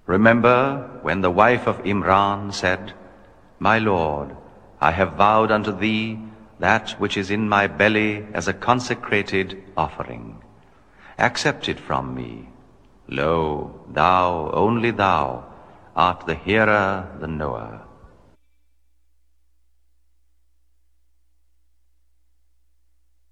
Remember when the wife of Imran said, My Lord, I have vowed unto thee that which is in my belly as a consecrated offering. Accept it from me. Lo, thou, only thou, art the hearer, the knower.